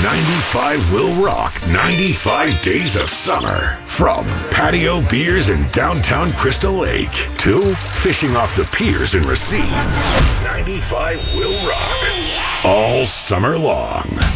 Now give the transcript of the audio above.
95 will rock 95 days of summer. From patio beers in downtown Crystal Lake to fishing off the piers in Racine. 95 will rock all summer long.